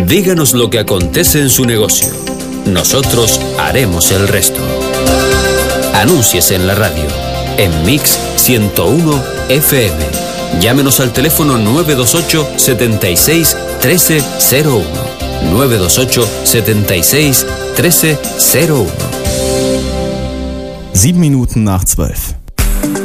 Díganos lo que acontece en su negocio. Nosotros haremos el resto. Anúnciese en la radio, en Mix 101 FM. Llámenos al teléfono 928 76 1301. 928 76 1301. 7 Minuten nach 12.